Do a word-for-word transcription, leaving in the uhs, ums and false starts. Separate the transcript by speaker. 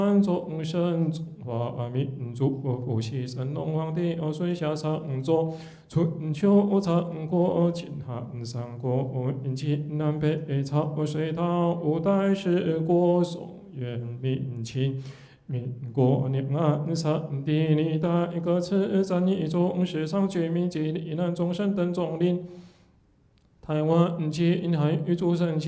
Speaker 1: 众生，中华民族福系神龙皇帝，水下长洲，春秋战国，秦汉三国，殷勤南北朝，隋唐五代十国，宋元明清。民国两岸三地，历代各自战役中，世上居民及罹难众生等总领。台湾近海与诸神